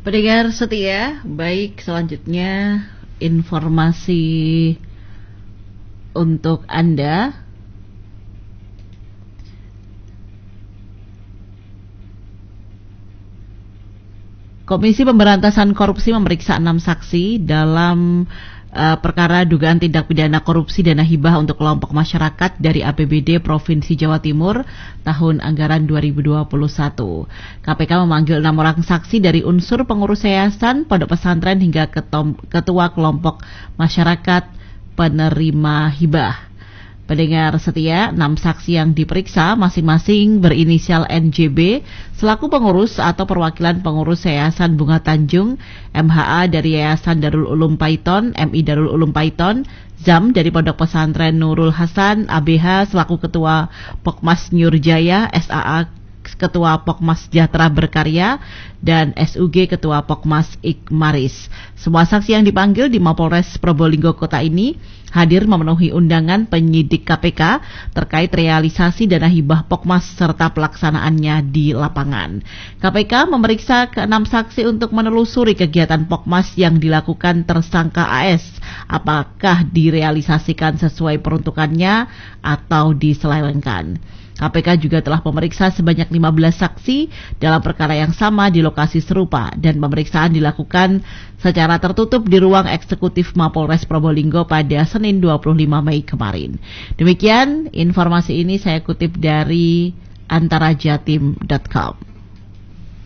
Pendengar setia, baik selanjutnya informasi untuk Anda. Komisi Pemberantasan Korupsi memeriksa 6 saksi dalam perkara dugaan tindak pidana korupsi dana hibah untuk kelompok masyarakat dari APBD Provinsi Jawa Timur tahun anggaran 2021. KPK memanggil 6 orang saksi dari unsur pengurus yayasan, pondok pesantren hingga ketua kelompok masyarakat penerima hibah. Pendengar setia, 6 saksi yang diperiksa masing-masing berinisial NJB selaku pengurus atau perwakilan pengurus Yayasan Bunga Tanjung, MHA dari Yayasan Darul Ulum Paiton, MI Darul Ulum Paiton, ZAM dari Pondok Pesantren Nurul Hasan, ABH selaku Ketua Pokmas Nyurjaya, SAA Ketua Pokmas Sejahtera Berkarya, dan SUG Ketua Pokmas Ikmaris. Semua saksi yang dipanggil di Mapolres Probolinggo Kota ini hadir memenuhi undangan penyidik KPK terkait realisasi dana hibah Pokmas serta pelaksanaannya di lapangan. KPK memeriksa ke-6 saksi untuk menelusuri kegiatan Pokmas yang dilakukan tersangka AS, apakah direalisasikan sesuai peruntukannya atau diselewengkan. KPK juga telah memeriksa sebanyak 15 saksi dalam perkara yang sama di lokasi serupa, dan pemeriksaan dilakukan secara tertutup di ruang eksekutif Mapolres Probolinggo pada Senin 25 Mei kemarin. Demikian informasi ini saya kutip dari antarajatim.com.